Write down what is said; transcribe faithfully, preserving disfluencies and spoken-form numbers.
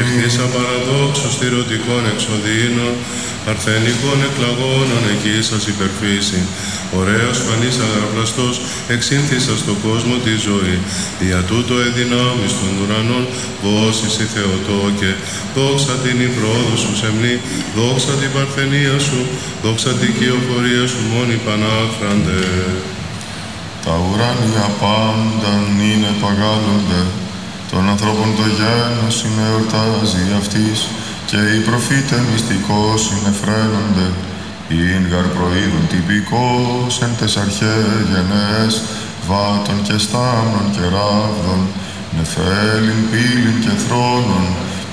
Εχθήσα παραδόξως θηρωτικών εξοδίνων, παρθενικών εκλαγώνων εκεί σας υπερφύσει. Ωραίος φανής αγραπλαστός, εξήνθησα στον κόσμο τη ζωή. Δια τούτο εδυνάμεις των ουρανών, δώσεις η Θεοτό και δόξα την η πρόοδο σου σεμνή, δόξα την παρθενία σου, δόξα την κυοφορία σου μόνη πανάχραντε. Τα ουράνια πάνταν είναι παγάλλονται, των ανθρώπων το γένος είναι εορτάζει αυτής, και οι προφήτε μυστικός είναι φρένονται, ειν γαρ προείδων τυπικός εν τες αρχαίε γενναίες, βάτων και στάμνων και ράβδων, νεφέλιν, πύλην και θρόνων,